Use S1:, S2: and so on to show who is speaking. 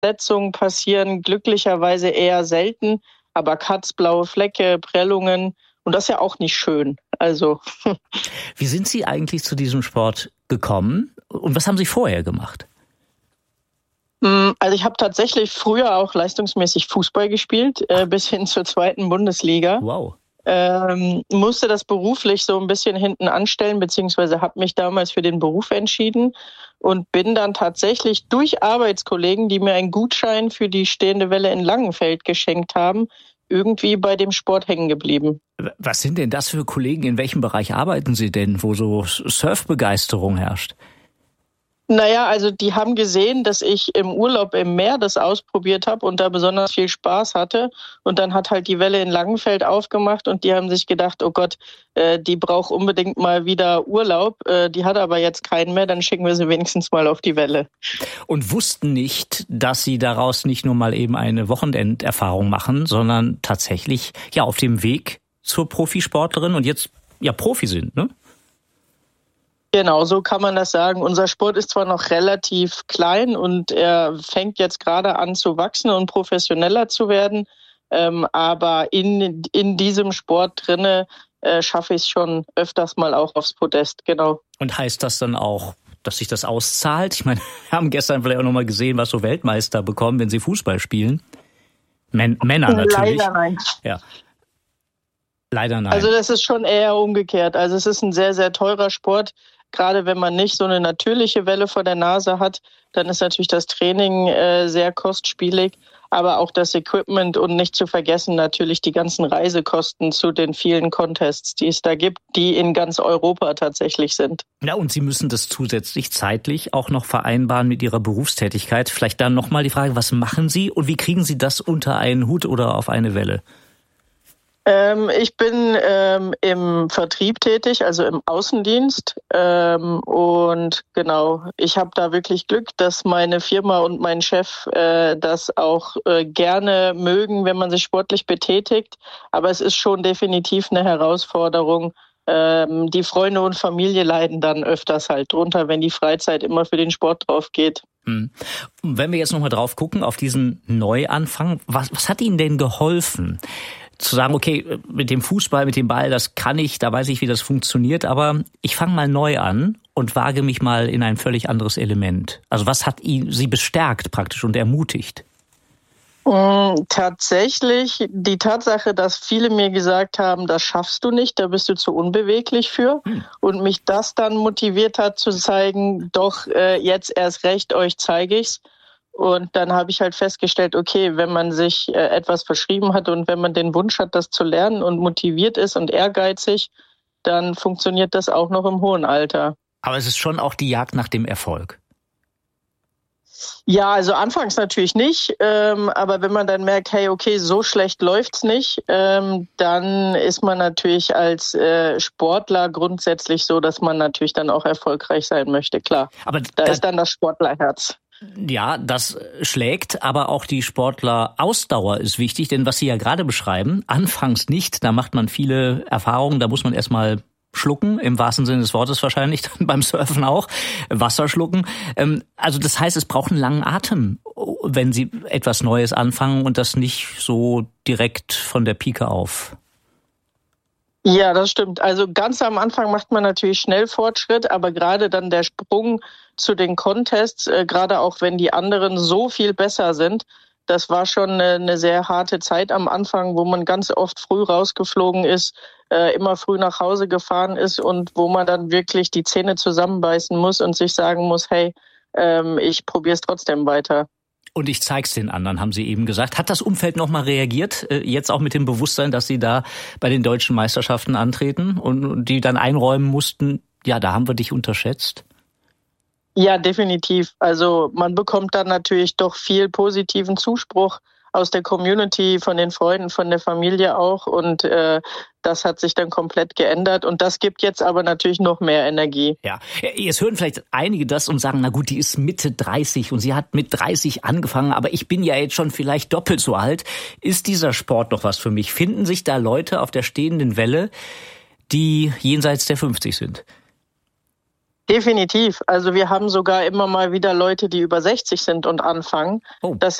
S1: Verletzungen passieren glücklicherweise eher selten, aber Cuts, blaue Flecke, Prellungen und das ist ja auch nicht schön. Also.
S2: Wie sind Sie eigentlich zu diesem Sport gekommen und was haben Sie vorher gemacht?
S1: Also ich habe tatsächlich früher auch leistungsmäßig Fußball gespielt, bis hin zur 2. Bundesliga.
S2: Wow.
S1: Musste das beruflich so ein bisschen hinten anstellen, beziehungsweise habe mich damals für den Beruf entschieden und bin dann tatsächlich durch Arbeitskollegen, die mir einen Gutschein für die Stehende Welle in Langenfeld geschenkt haben, irgendwie bei dem Sport hängen geblieben.
S2: Was sind denn das für Kollegen? In welchem Bereich arbeiten Sie denn, wo so Surfbegeisterung herrscht?
S1: Naja, also die haben gesehen, dass ich im Urlaub im Meer das ausprobiert habe und da besonders viel Spaß hatte. Und dann hat halt die Welle in Langenfeld aufgemacht und die haben sich gedacht, oh Gott, die braucht unbedingt mal wieder Urlaub. Die hat aber jetzt keinen mehr, dann schicken wir sie wenigstens mal auf die Welle.
S2: Und wussten nicht, dass sie daraus nicht nur mal eben eine Wochenenderfahrung machen, sondern tatsächlich ja auf dem Weg zur Profisportlerin und jetzt ja Profi sind, ne?
S1: Genau, so kann man das sagen. Unser Sport ist zwar noch relativ klein und er fängt jetzt gerade an zu wachsen und professioneller zu werden, aber in diesem Sport drinne schaffe ich es schon öfters mal auch aufs Podest, genau.
S2: Und heißt das dann auch, dass sich das auszahlt? Ich meine, wir haben gestern vielleicht auch noch mal gesehen, was so Weltmeister bekommen, wenn sie Fußball spielen. Männer natürlich.
S1: Leider nein.
S2: Ja. Leider nein.
S1: Also das ist schon eher umgekehrt. Also es ist ein sehr, sehr teurer Sport. Gerade wenn man nicht so eine natürliche Welle vor der Nase hat, dann ist natürlich das Training sehr kostspielig, aber auch das Equipment und nicht zu vergessen natürlich die ganzen Reisekosten zu den vielen Contests, die es da gibt, die in ganz Europa tatsächlich sind.
S2: Ja, und Sie müssen das zusätzlich zeitlich auch noch vereinbaren mit Ihrer Berufstätigkeit. Vielleicht dann nochmal die Frage, was machen Sie und wie kriegen Sie das unter einen Hut oder auf eine Welle?
S1: Ich bin im Vertrieb tätig, also im Außendienst. Und genau, ich habe da wirklich Glück, dass meine Firma und mein Chef das auch gerne mögen, wenn man sich sportlich betätigt. Aber es ist schon definitiv eine Herausforderung. Die Freunde und Familie leiden dann öfters halt drunter, wenn die Freizeit immer für den Sport drauf geht.
S2: Wenn wir jetzt nochmal drauf gucken, auf diesen Neuanfang, was hat Ihnen denn geholfen? Zu sagen, okay, mit dem Fußball, mit dem Ball, das kann ich, da weiß ich, wie das funktioniert, aber ich fange mal neu an und wage mich mal in ein völlig anderes Element. Also was hat Sie bestärkt praktisch und ermutigt?
S1: Tatsächlich die Tatsache, dass viele mir gesagt haben, das schaffst du nicht, da bist du zu unbeweglich für. Und mich das dann motiviert hat zu zeigen, doch jetzt erst recht, euch zeige ich's. Und dann habe ich halt festgestellt, okay, wenn man sich etwas verschrieben hat und wenn man den Wunsch hat, das zu lernen und motiviert ist und ehrgeizig, dann funktioniert das auch noch im hohen Alter.
S2: Aber es ist schon auch die Jagd nach dem Erfolg.
S1: Ja, also anfangs natürlich nicht, aber wenn man dann merkt, hey, okay, so schlecht läuft's nicht, dann ist man natürlich als Sportler grundsätzlich so, dass man natürlich dann auch erfolgreich sein möchte, klar. Aber da ist dann das Sportlerherz.
S2: Ja, das schlägt, aber auch die Sportlerausdauer ist wichtig, denn was Sie ja gerade beschreiben, anfangs nicht, da macht man viele Erfahrungen, da muss man erstmal schlucken, im wahrsten Sinne des Wortes wahrscheinlich, dann beim Surfen auch, Wasser schlucken. Also das heißt, es braucht einen langen Atem, wenn Sie etwas Neues anfangen und das nicht so direkt von der Pike auf.
S1: Ja, das stimmt. Also ganz am Anfang macht man natürlich schnell Fortschritt, aber gerade dann der Sprung zu den Contests, gerade auch wenn die anderen so viel besser sind, das war schon eine sehr harte Zeit am Anfang, wo man ganz oft früh rausgeflogen ist, immer früh nach Hause gefahren ist und wo man dann wirklich die Zähne zusammenbeißen muss und sich sagen muss, hey, ich probiere es trotzdem weiter.
S2: Und ich zeig's den anderen, haben Sie eben gesagt. Hat das Umfeld nochmal reagiert? Jetzt auch mit dem Bewusstsein, dass Sie da bei den deutschen Meisterschaften antreten und die dann einräumen mussten, ja, da haben wir dich unterschätzt?
S1: Ja, definitiv. Also man bekommt dann natürlich doch viel positiven Zuspruch aus der Community, von den Freunden, von der Familie auch. Und das hat sich dann komplett geändert. Und das gibt jetzt aber natürlich noch mehr Energie.
S2: Ja, jetzt hören vielleicht einige das und sagen, na gut, die ist Mitte 30 und sie hat mit 30 angefangen, aber ich bin ja jetzt schon vielleicht doppelt so alt. Ist dieser Sport noch was für mich? Finden sich da Leute auf der stehenden Welle, die jenseits der 50 sind?
S1: Definitiv. Also wir haben sogar immer mal wieder Leute, die über 60 sind und anfangen.
S2: Oh.
S1: Das